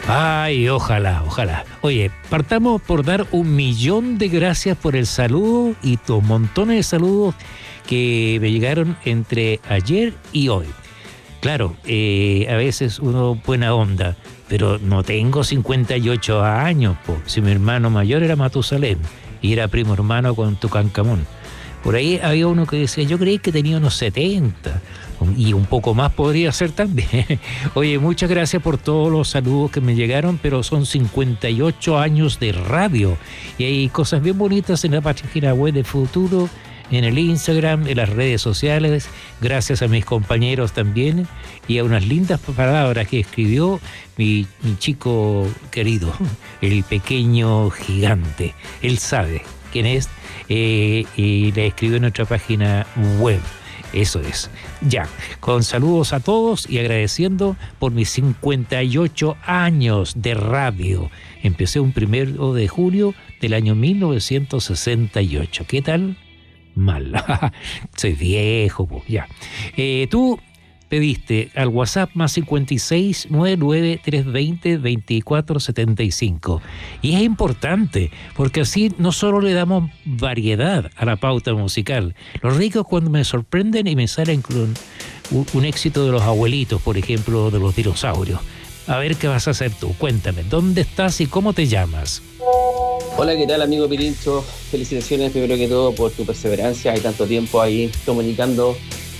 Ay, ojalá, ojalá. Oye, partamos por dar 1.000.000 de gracias por el saludo y tus montones de saludos que me llegaron entre ayer y hoy. Claro, a veces uno buena onda, pero no tengo 58 años, po. Si mi hermano mayor era Matusalén y era primo hermano con Tutankamón. Por ahí había uno que decía, yo creí que tenía unos 70 y un poco más podría ser también. Oye, muchas gracias por todos los saludos que me llegaron, pero son 58 años de radio y hay cosas bien bonitas en la página web de Futuro, en el Instagram, en las redes sociales, gracias a mis compañeros también y a unas lindas palabras que escribió mi chico querido, el pequeño gigante. Él sabe quién es y le escribió en nuestra página web. Eso es. Ya, con saludos a todos y agradeciendo por mis 58 años de radio. Empecé un 1 de julio del año 1968. ¿Qué tal? Mal. Soy viejo, pues, ya. Tú pediste al WhatsApp más 56 99 320 24 75. Y es importante, porque así no solo le damos variedad a la pauta musical. Lo rico es cuando me sorprenden y me salen con un éxito de los abuelitos, por ejemplo, de los dinosaurios. A ver qué vas a hacer tú. Cuéntame, ¿dónde estás y cómo te llamas? Hola, ¿qué tal, amigo Pirincho? Felicitaciones primero que todo por tu perseverancia. Hay tanto tiempo ahí comunicando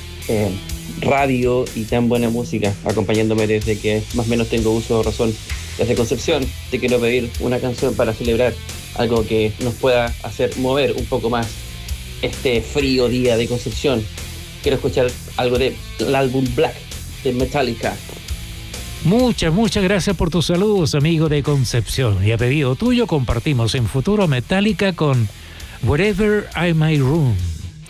radio y tan buena música, acompañándome desde que más o menos tengo uso de razón. Desde Concepción te quiero pedir una canción para celebrar algo que nos pueda hacer mover un poco más este frío día de Concepción. Quiero escuchar algo del álbum Black de Metallica. Muchas gracias por tus saludos, amigo de Concepción. Y a pedido tuyo compartimos en Futuro Metallica con Wherever I May Roam.